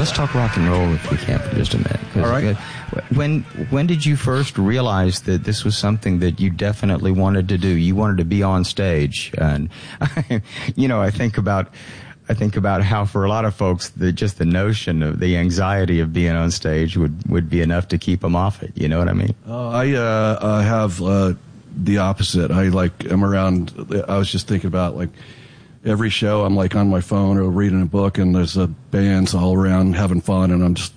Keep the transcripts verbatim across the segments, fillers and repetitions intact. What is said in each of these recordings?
let's talk rock and roll if we can for just a minute. All right. When when did you first realize that this was something that you definitely wanted to do? You wanted to be on stage, and you know, I think about. I think about how for a lot of folks, the, just the notion of the anxiety of being on stage would, would be enough to keep them off it. You know what I mean? Uh, I uh, uh, have uh, the opposite. I like am around. I was just thinking about like every show. I'm like on my phone or reading a book, and there's uh, bands all around having fun, and I'm just.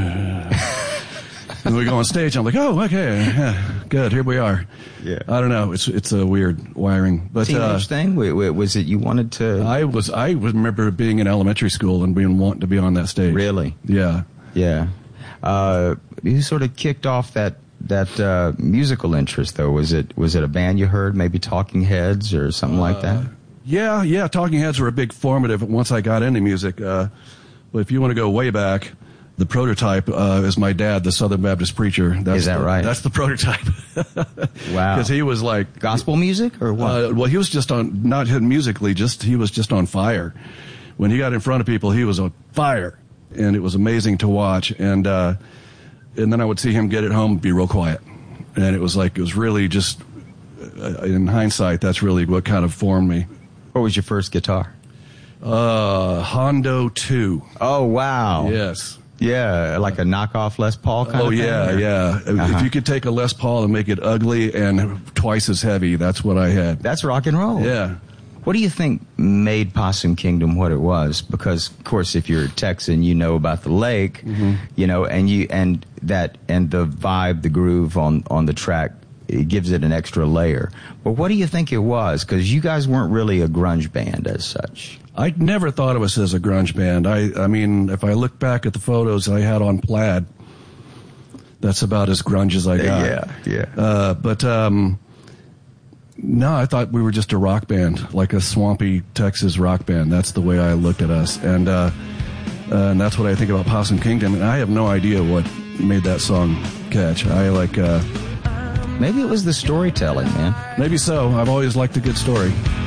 And we go on stage, I'm like, oh, okay, yeah, good, here we are. Yeah. I don't know, it's it's a weird wiring. But teenage uh, thing? Wait, wait, was it you wanted to? I was. I remember being in elementary school and being wanting to be on that stage. Really? Yeah. Yeah. Uh, you sort of kicked off that that uh, musical interest, though. Was it was it a band you heard, maybe Talking Heads or something uh, like that? Yeah, yeah. Talking Heads were a big formative once I got into music. Uh, but if you want to go way back. The prototype uh, is my dad, the Southern Baptist preacher. That's is that the, right? That's the prototype. Wow. Because he was like... Gospel music or what? Uh, well, he was just on, not musically, just he was just on fire. When he got in front of people, he was on fire. And it was amazing to watch. And uh, and then I would see him get it home and be real quiet. And it was like, it was really just, uh, in hindsight, that's really what kind of formed me. What was your first guitar? Uh, Hondo two. Oh, wow. Yes. Yeah, like a knockoff Les Paul kind oh, of thing? Oh, yeah, or? yeah. Uh-huh. If you could take a Les Paul and make it ugly and twice as heavy, that's what I had. That's rock and roll. Yeah. What do you think made Possum Kingdom what it was? Because, of course, if you're a Texan, you know about the lake, mm-hmm. you know, and you and that and the vibe, the groove on, on the track, it gives it an extra layer. But what do you think it was? Because you guys weren't really a grunge band as such. I never thought of us as a grunge band. I, I mean, if I look back at the photos I had on Plaid, that's about as grunge as I got. Yeah, yeah. Uh, but um, no, I thought we were just a rock band, like a swampy Texas rock band. That's the way I looked at us, and uh, uh, and that's what I think about Possum Kingdom. And I have no idea what made that song catch. I like. Uh, Maybe it was the storytelling, man. Maybe so. I've always liked a good story.